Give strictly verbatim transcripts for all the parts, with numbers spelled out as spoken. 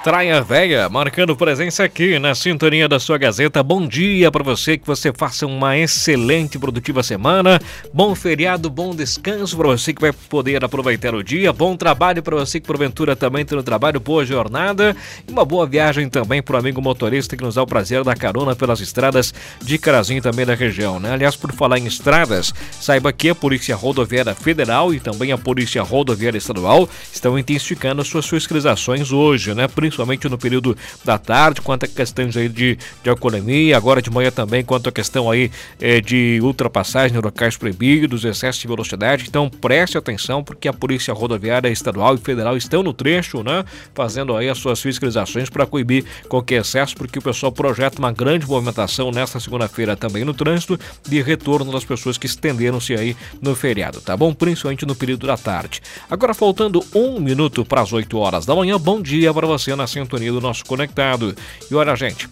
Traia Véia, marcando presença aqui na sintonia da sua Gazeta. Bom dia para você, que você faça uma excelente e produtiva semana. Bom feriado, bom descanso para você que vai poder aproveitar o dia. Bom trabalho para você que porventura também tem no trabalho, boa jornada. E uma boa viagem também para o amigo motorista que nos dá o prazer da carona pelas estradas de Carazinho e também da região, né? Aliás, por falar em estradas, saiba que a Polícia Rodoviária Federal e também a Polícia Rodoviária Estadual estão intensificando suas fiscalizações hoje, né? Principalmente no período da tarde, quanto a questões aí de, de alcoolemia, agora de manhã também, quanto a questão aí é, de ultrapassagem em locais proibidos, excesso de velocidade. Então preste atenção, porque a Polícia Rodoviária Estadual e Federal estão no trecho, né, fazendo aí as suas fiscalizações para coibir qualquer excesso, porque o pessoal projeta uma grande movimentação nesta segunda-feira também no trânsito, de retorno das pessoas que estenderam-se aí no feriado, tá bom? Principalmente no período da tarde. Agora, faltando um minuto para as oito horas da manhã, bom dia para você na sintonia do nosso Conectado. E olha, gente,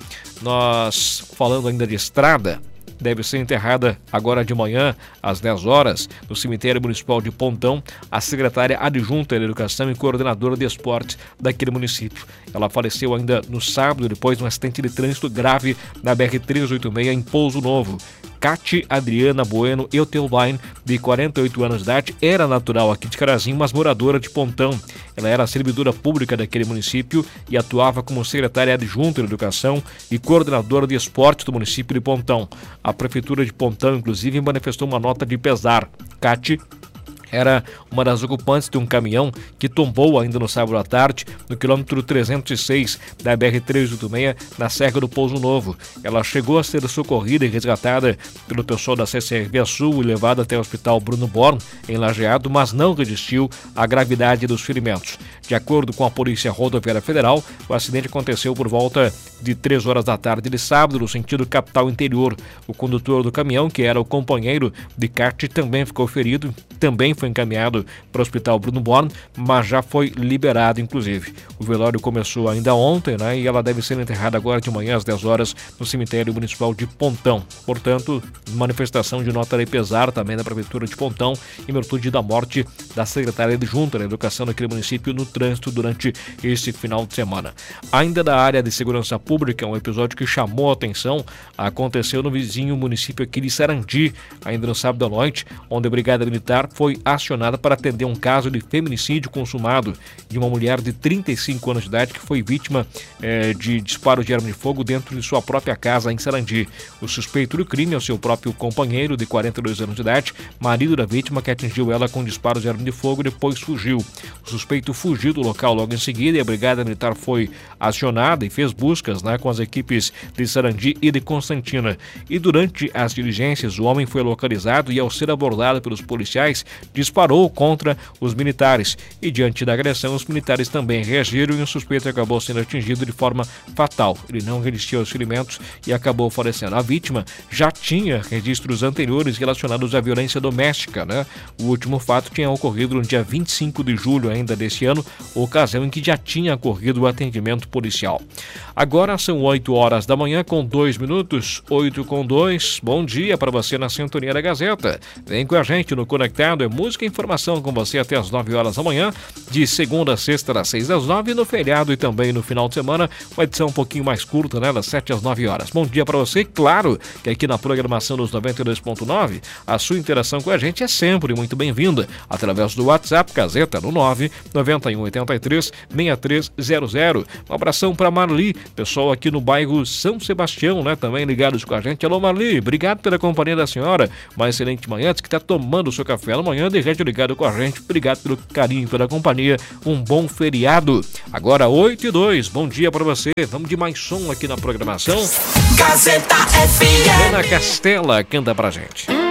nós falando ainda de estrada, deve ser enterrada agora de manhã, às dez horas, no cemitério municipal de Pontão, a secretária adjunta de Educação e coordenadora de esportes daquele município. Ela faleceu ainda no sábado, depois de um acidente de trânsito grave na B R trezentos e oitenta e seis em Pouso Novo. Cate Adriana Bueno Eutelwein, de quarenta e oito anos de idade, era natural aqui de Carazinho, mas moradora de Pontão. Ela era servidora pública daquele município e atuava como secretária adjunta de Educação e coordenadora de esportes do município de Pontão. A Prefeitura de Pontão, inclusive, manifestou uma nota de pesar. Cate era uma das ocupantes de um caminhão que tombou ainda no sábado à tarde, no quilômetro trezentos e seis da B R trezentos e oitenta e seis, na Serra do Pouso Novo. Ela chegou a ser socorrida e resgatada pelo pessoal da C C R Via Sul e levada até o Hospital Bruno Born, em Lajeado, mas não resistiu à gravidade dos ferimentos. De acordo com a Polícia Rodoviária Federal, o acidente aconteceu por volta de três horas da tarde de sábado, no sentido capital interior. O condutor do caminhão, que era o companheiro de Cate, também ficou ferido, também foi encaminhado para o Hospital Bruno Born, mas já foi liberado, inclusive. O velório começou ainda ontem, né, e ela deve ser enterrada agora de manhã às dez horas no cemitério municipal de Pontão. Portanto, manifestação de nota de pesar também da Prefeitura de Pontão em virtude da morte da secretária adjunta da Educação daquele município no trânsito durante esse final de semana. Ainda da área de segurança pública, um episódio que chamou a atenção aconteceu no vizinho município aqui de Sarandi, ainda no sábado à noite, onde a Brigada Militar foi acionada para atender um caso de feminicídio consumado de uma mulher de trinta e cinco anos de idade que foi vítima eh, de disparo de arma de fogo dentro de sua própria casa em Sarandi. O suspeito do crime é o seu próprio companheiro de quarenta e dois anos de idade, marido da vítima, que atingiu ela com disparos de arma de fogo e depois fugiu. O suspeito fugiu do local logo em seguida e a Brigada Militar foi acionada e fez buscas, né, com as equipes de Sarandi e de Constantina. E durante as diligências, o homem foi localizado e, ao ser abordado pelos policiais, disparou contra os militares. E diante da agressão, os militares também reagiram e o suspeito acabou sendo atingido de forma fatal. Ele não resistiu aos ferimentos e acabou falecendo. A vítima já tinha registros anteriores relacionados à violência doméstica, né? O último fato tinha ocorrido no dia vinte e cinco de julho ainda deste ano, ocasião em que já tinha ocorrido o atendimento policial. Agora são oito horas da manhã com dois minutos, oito com dois. Bom dia para você na sintonia da Gazeta. Vem com a gente no Conectado, é música e informação com você até as nove horas da manhã, de segunda a sexta, das seis às nove, no feriado e também no final de semana, uma edição um pouquinho mais curta, né, das sete às nove horas. Bom dia para você, claro que aqui na programação dos noventa e dois ponto nove, a sua interação com a gente é sempre muito bem-vinda, através do WhatsApp Gazeta no nove nove um oito três seis três zero zero. Um abração para Marli, pessoal aqui no bairro São Sebastião, né, também ligados com a gente. Alô, Marli, obrigado pela companhia da senhora, uma excelente manhã, diz que está tomando o seu café da manhã, de gente ligado com a gente, obrigado pelo carinho, pela companhia, um bom feriado. Agora oito e dois, bom dia para você, vamos de mais som aqui na programação. Gazeta F M. Ana Castela canta pra gente.